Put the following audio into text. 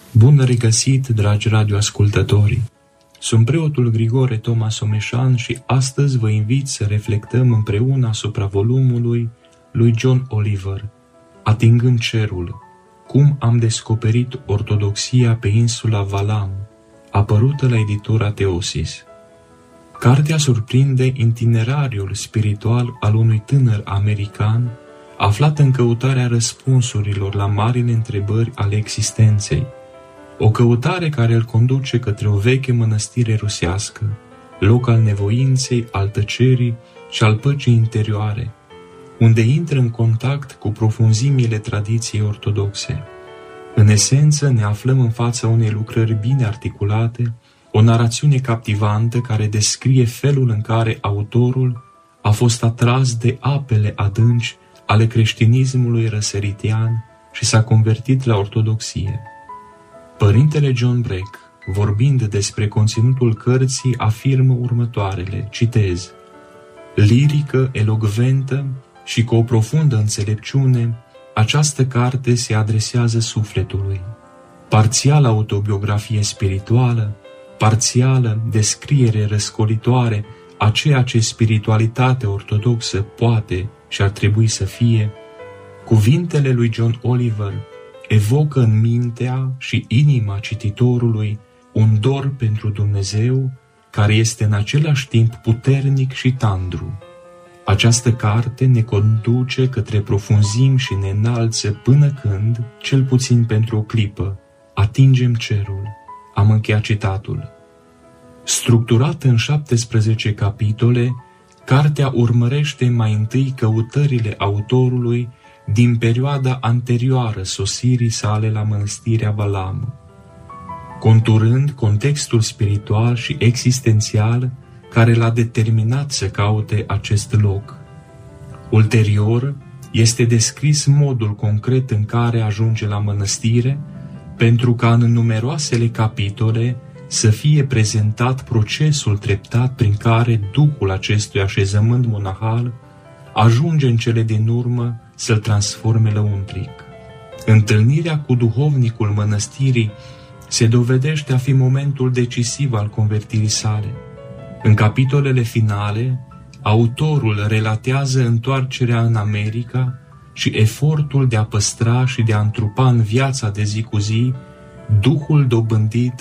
Bun regăsit, dragi radioascultători! Sunt preotul Grigore Toma Someșan și astăzi vă invit să reflectăm împreună asupra volumului lui John Oliver, Atingând cerul, cum am descoperit ortodoxia pe insula Valam, apărută la editura Teosis. Cartea surprinde itinerariul spiritual al unui tânăr american aflat în căutarea răspunsurilor la marile întrebări ale existenței, o căutare care îl conduce către o veche mănăstire rusească, loc al nevoinței, al tăcerii și al păcii interioare, unde intră în contact cu profunzimile tradiției ortodoxe. În esență, ne aflăm în fața unei lucrări bine articulate, o narațiune captivantă care descrie felul în care autorul a fost atras de apele adânci ale creștinismului răsăritean și s-a convertit la ortodoxie. Părintele John Breck, vorbind despre conținutul cărții, afirmă următoarele, citez: lirică, elocventă și cu o profundă înțelepciune, această carte se adresează sufletului. Parțial autobiografie spirituală, parțială descriere răscolitoare a ceea ce spiritualitatea ortodoxă poate și ar trebui să fie, cuvintele lui John Oliver evocă în mintea și inima cititorului un dor pentru Dumnezeu care este în același timp puternic și tandru. Această carte ne conduce către profunzimi și ne înalță până când, cel puțin pentru o clipă, atingem cerul. Am încheiat citatul. Structurată în 17 capitole, cartea urmărește mai întâi căutările autorului din perioada anterioară sosirii sale la mănăstirea Valam, conturând contextul spiritual și existențial care l-a determinat să caute acest loc. Ulterior, este descris modul concret în care ajunge la mănăstire, pentru ca în numeroasele capitole să fie prezentat procesul treptat prin care duhul acestui așezământ monahal ajunge în cele din urmă să-l transforme lăuntric. Întâlnirea cu duhovnicul mănăstirii se dovedește a fi momentul decisiv al convertirii sale. În capitolele finale, autorul relatează întoarcerea în America și efortul de a păstra și de a întrupa în viața de zi cu zi duhul dobândit